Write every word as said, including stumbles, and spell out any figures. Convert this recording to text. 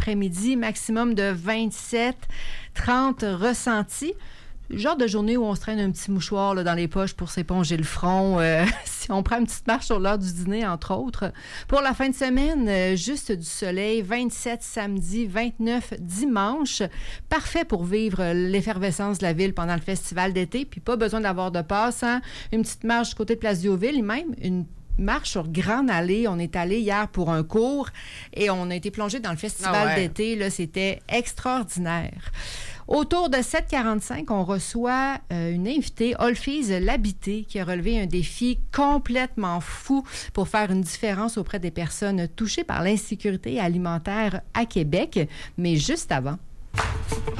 l'après-midi, maximum de vingt-sept, trente ressentis. Le genre de journée où on se traîne un petit mouchoir là, dans les poches pour s'éponger le front. Euh, si on prend une petite marche sur l'heure du dîner, entre autres. Pour la fin de semaine, euh, juste du soleil, vingt-sept samedi, vingt-neuf dimanche. Parfait pour vivre l'effervescence de la ville pendant le festival d'été. Puis pas besoin d'avoir de passe. Hein? Une petite marche du côté de Place Diouville et même une marche sur Grande Allée. On est allé hier pour un cours et on a été plongé dans le festival ah ouais. d'été. Là, c'était extraordinaire. Autour de sept heures quarante-cinq, on reçoit euh, une invitée, Olfise Labité, qui a relevé un défi complètement fou pour faire une différence auprès des personnes touchées par l'insécurité alimentaire à Québec. Mais juste avant...